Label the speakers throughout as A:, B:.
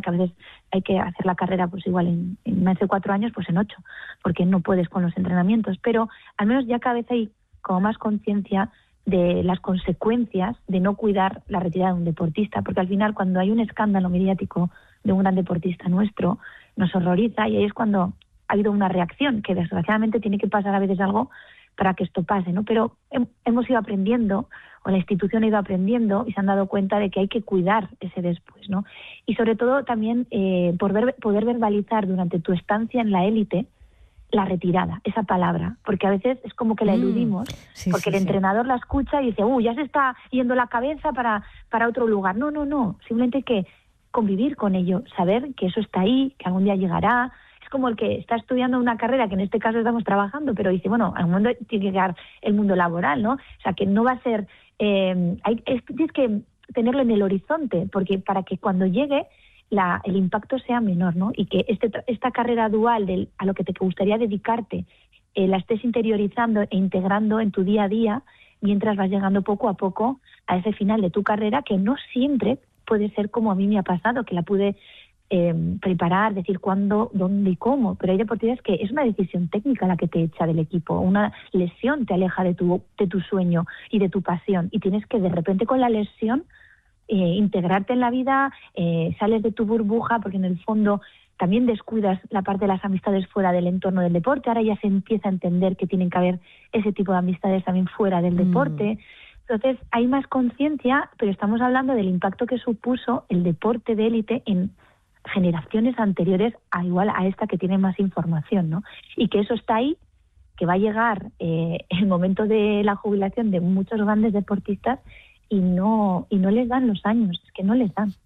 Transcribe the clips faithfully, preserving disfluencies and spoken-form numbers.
A: que a veces hay que hacer la carrera pues igual en, en más de cuatro años, pues en ocho, porque no puedes con los entrenamientos, pero al menos ya cada vez hay como más conciencia de las consecuencias de no cuidar la retirada de un deportista, porque al final cuando hay un escándalo mediático de un gran deportista nuestro, nos horroriza y ahí es cuando ha habido una reacción, que desgraciadamente tiene que pasar a veces algo para que esto pase, ¿no? Pero he, hemos ido aprendiendo, o la institución ha ido aprendiendo y se han dado cuenta de que hay que cuidar ese después, ¿no? Y sobre todo también eh, por ver, poder verbalizar durante tu estancia en la élite la retirada, esa palabra, porque a veces es como que la eludimos, mm, sí, porque sí, el sí. entrenador la escucha y dice, uh, ya se está yendo la cabeza para, para otro lugar. No, no, no, simplemente que convivir con ello, saber que eso está ahí, que algún día llegará. Es como el que está estudiando una carrera, que en este caso estamos trabajando, pero dice, bueno, algún momento tiene que llegar el mundo laboral, ¿no? O sea, que no va a ser... Eh, hay, es, tienes que tenerlo en el horizonte, porque para que cuando llegue La, el impacto sea menor, ¿no? Y que este, esta carrera dual del, a lo que te gustaría dedicarte eh, la estés interiorizando e integrando en tu día a día mientras vas llegando poco a poco a ese final de tu carrera, que no siempre puede ser como a mí me ha pasado, que la pude eh, preparar, decir cuándo, dónde y cómo, pero hay deportistas que es una decisión técnica la que te echa del equipo, una lesión te aleja de tu, de tu sueño y de tu pasión, y tienes que de repente con la lesión Eh, integrarte en la vida, eh, sales de tu burbuja, porque en el fondo también descuidas la parte de las amistades fuera del entorno del deporte. Ahora ya se empieza a entender que tienen que haber ese tipo de amistades también fuera del deporte. Mm. Entonces hay más conciencia, pero estamos hablando del impacto que supuso el deporte de élite en generaciones anteriores a igual a esta que tiene más información, ¿no? Y que eso está ahí, que va a llegar eh, el momento de la jubilación de muchos grandes deportistas y no y no les dan los años, es que no les dan.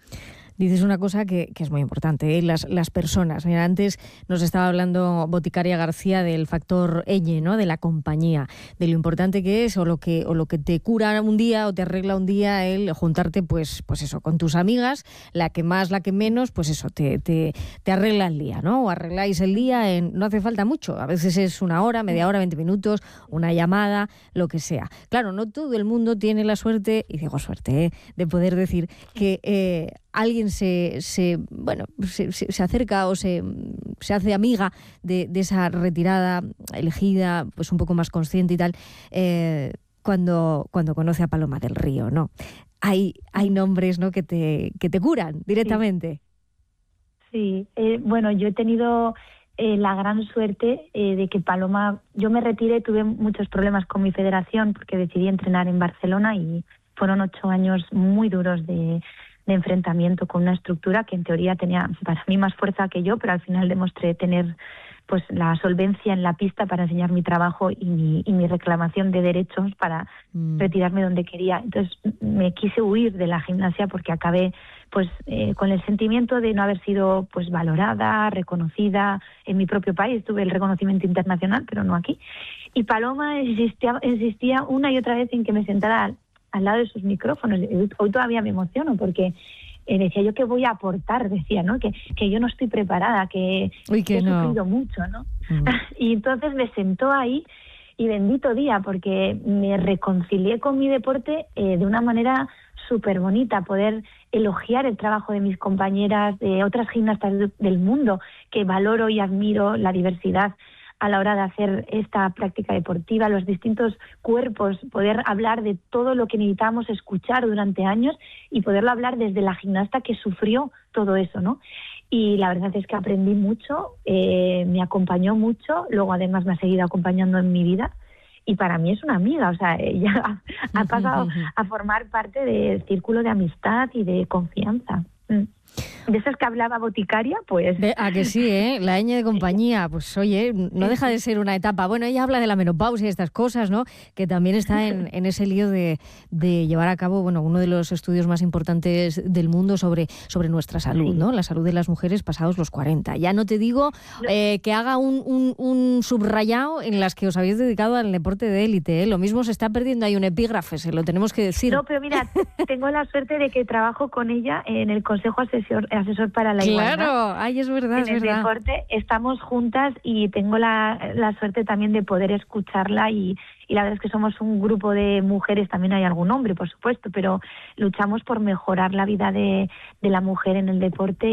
B: Dices una cosa que, que es muy importante, ¿eh? las, las personas. Mira, antes nos estaba hablando Boticaria García del factor ñ, ¿no? De la compañía, de lo importante que es o lo que o lo que te cura un día o te arregla un día el juntarte, pues pues eso, con tus amigas, la que más, la que menos, pues eso, te, te, te arregla el día, ¿no? O arregláis el día en, no hace falta mucho, a veces es una hora, media hora, veinte minutos, una llamada, lo que sea. Claro, no todo el mundo tiene la suerte, y digo suerte, ¿eh? De poder decir que eh, alguien se, se bueno se, se, se acerca o se, se hace amiga de, de esa retirada elegida, pues un poco más consciente y tal, eh, cuando, cuando conoce a Paloma del Río, ¿no? Hay, hay nombres, ¿no? que te, que te curan directamente.
A: Sí, sí. Eh, bueno, yo he tenido eh, la gran suerte eh, de que Paloma, yo me retiré, tuve muchos problemas con mi federación porque decidí entrenar en Barcelona y fueron ocho años muy duros de de enfrentamiento con una estructura que en teoría tenía para mí más fuerza que yo, pero al final demostré tener pues la solvencia en la pista para enseñar mi trabajo y mi, y mi reclamación de derechos para mm. retirarme donde quería. Entonces me quise huir de la gimnasia porque acabé pues eh, con el sentimiento de no haber sido pues valorada, reconocida en mi propio país. Tuve el reconocimiento internacional, pero no aquí. Y Paloma insistía, insistía una y otra vez en que me sentara al, al lado de sus micrófonos. Hoy todavía me emociono porque eh, decía yo que voy a aportar, decía, ¿no? Que, que yo no estoy preparada, que,
B: Uy, que
A: que he
B: no.
A: sufrido mucho, ¿no?
B: Mm.
A: Y entonces me sentó ahí y bendito día, porque me reconcilié con mi deporte eh, de una manera súper bonita, poder elogiar el trabajo de mis compañeras, de otras gimnastas de, del mundo, que valoro y admiro la diversidad a la hora de hacer esta práctica deportiva, los distintos cuerpos, poder hablar de todo lo que necesitábamos escuchar durante años y poderlo hablar desde la gimnasta que sufrió todo eso, ¿no? Y la verdad es que aprendí mucho, eh, me acompañó mucho, luego además me ha seguido acompañando en mi vida y para mí es una amiga, o sea, ella ha, ha pasado a formar parte del círculo de amistad y de confianza. Mm. De esas que hablaba Boticaria, pues...
B: De, a que sí, ¿eh? La ñ de compañía, pues oye, no deja de ser una etapa. Bueno, ella habla de la menopausia y estas cosas, ¿no? Que también está en, en ese lío de, de llevar a cabo, bueno, uno de los estudios más importantes del mundo sobre, sobre nuestra salud, ¿no? La salud de las mujeres pasados los cuarenta. Ya no te digo eh, que haga un, un, un subrayado en las que os habéis dedicado al deporte de élite, ¿eh? Lo mismo se está perdiendo, hay un epígrafe, se lo tenemos que decir.
A: No, pero mira, tengo la suerte de que trabajo con ella en el Consejo Asesor asesor para la
B: claro,
A: igualdad.
B: Claro, ay, es verdad,
A: en
B: es
A: el
B: verdad.
A: deporte estamos juntas y tengo la, la suerte también de poder escucharla y, y la verdad es que somos un grupo de mujeres, también hay algún hombre, por supuesto, pero luchamos por mejorar la vida de, de la mujer en el deporte